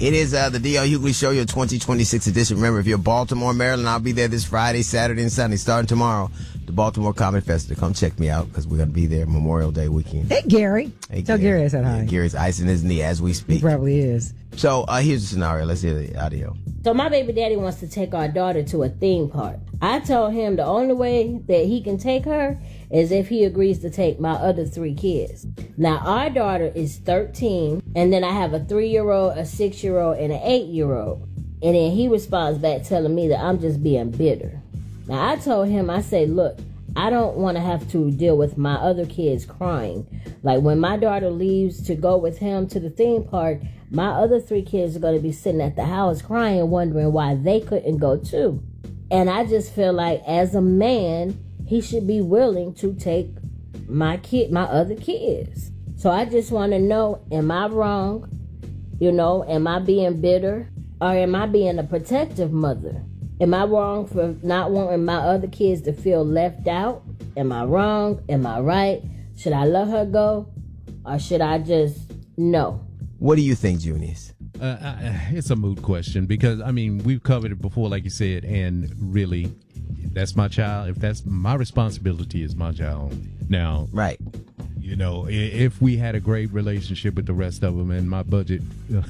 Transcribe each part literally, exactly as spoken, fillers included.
It is uh, the D L Hughley Show, your twenty twenty-six edition. Remember, if you're Baltimore, Maryland, I'll be there this Friday, Saturday, and Sunday, starting tomorrow. The Baltimore Comedy Festival. Come check me out because we're going to be there Memorial Day weekend. Hey, Gary. Hey, Tell Gary, Gary I said hi. Yeah, Gary's icing his knee as we speak. He probably is. So uh, here's the scenario. Let's hear the audio. So my baby daddy wants to take our daughter to a theme park. I told him the only way that he can take her is if he agrees to take my other three kids. Now, our daughter is thirteen, and then I have a three-year-old, a six-year-old, and an eight-year-old. And then he responds back telling me that I'm just being bitter. Now, I told him, I say, look, I don't want to have to deal with my other kids crying. Like, when my daughter leaves to go with him to the theme park, my other three kids are going to be sitting at the house crying, wondering why they couldn't go too. And I just feel like, as a man, he should be willing to take my kid, my other kids. So I just want to know, am I wrong? You know, am I being bitter? Or am I being a protective mother? Am I wrong for not wanting my other kids to feel left out? Am I wrong? Am I right? Should I let her go? Or should I just no? What do you think, Junius? Uh, I, it's a moot question because, I mean, we've covered it before, like you said, and really, that's my child. If that's my responsibility, is my child. Now, right. You know, if we had a great relationship with the rest of them and my budget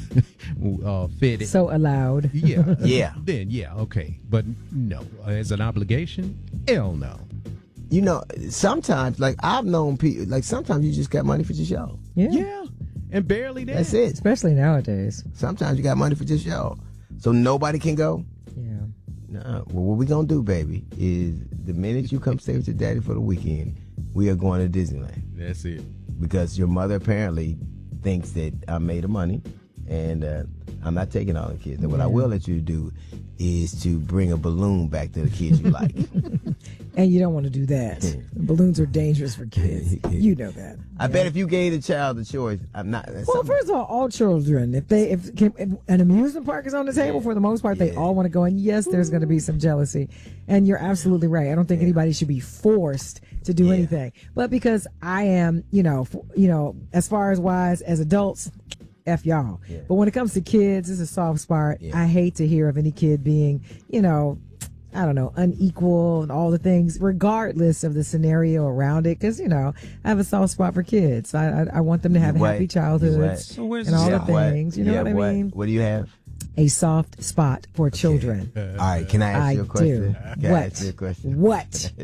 uh, fit it. So allowed. Yeah. Yeah. Then, yeah, okay. But no, as an obligation, hell no. You know, sometimes, like, I've known people, like, sometimes you just got money for just y'all. Yeah. Yeah. And barely that. That's it. Especially nowadays. Sometimes you got money for just y'all. So nobody can go? Yeah. Nah. Well, what we going to do, baby, is the minute you come stay with your daddy for the weekend, we are going to Disneyland. That's it. Because your mother apparently thinks that I made the money, and uh, I'm not taking all the kids. And what Yeah. I will let you do is to bring a balloon back to the kids you like. And you don't want to do that. Balloons are dangerous for kids. You know that. I bet if you gave the child the choice, I'm not. Well, something- first of all, all children, if they if, if an amusement park is on the table, for the most part, they Yeah. all want to go. And yes, there's going to be some jealousy. And you're absolutely right. I don't think anybody should be forced to do Yeah. anything. But because I am, you know, f- you know, as far as wise as adults, F y'all. Yeah. But when it comes to kids, it's a soft spot. Yeah. I hate to hear of any kid being, you know, I don't know, unequal and all the things, regardless of the scenario around it. Because, you know, I have a soft spot for kids. I I, I want them to have You happy what? You childhoods what? So where's and all the the soft- things. You know Yeah, what I mean? What do you have? A soft spot for children. All right, can I ask I you a question? do. Can I What? ask you a question? What?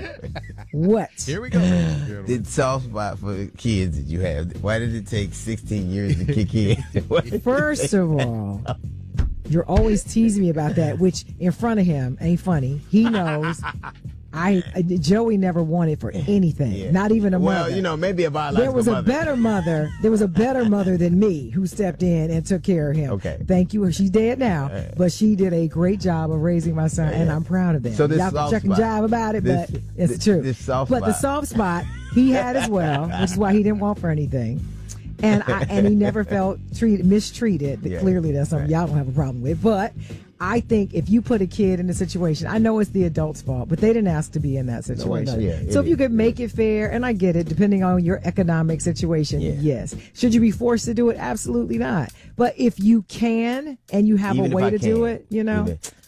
What? Here we go. The soft spot for kids that you have, why did it take sixteen years to kick in? First of all, you're always teasing me about that, which in front of him ain't funny. He knows. I, I Joey never wanted for anything, Yeah. not even a well, mother. you know, maybe a biological There was a mother. better mother. There was a better mother than me who stepped in and took care of him. Okay. Thank you. She's dead now, but she did a great job of raising my son, and I'm proud of that. So this Y'all soft chucking spot- jive about it, this- but it's this- true. this soft but the spot. soft spot he had as well, which is why he didn't want for anything. And I, and he never felt treated mistreated. Yeah. Clearly, that's something Right. y'all don't have a problem with. But I think if you put a kid in a situation, I know it's the adult's fault, but they didn't ask to be in that situation. yeah, it so if you is. could make it fair, and I get it, depending on your economic situation, Yeah. yes. Should you be forced to do it? Absolutely not. But if you can and you have Even a if way I to do can. it, you know, Even-